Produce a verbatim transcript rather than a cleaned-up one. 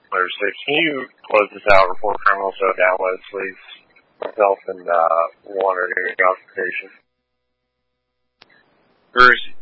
Layer six. Can you close this out? Report criminal so downloads, please. Myself and uh, one are doing documentation. Where is he?